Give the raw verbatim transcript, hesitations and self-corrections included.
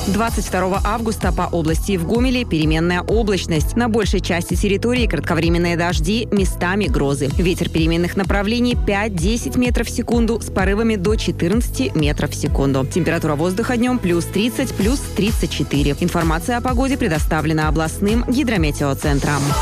двадцать второго августа по области в Гомеле переменная облачность. На большей части территории кратковременные дожди, местами грозы. Ветер переменных направлений пять-десять метров в секунду с порывами до четырнадцати метров в секунду. Температура воздуха днем плюс тридцать, плюс тридцать четыре. Информация о погоде предоставлена областным гидрометеоцентром.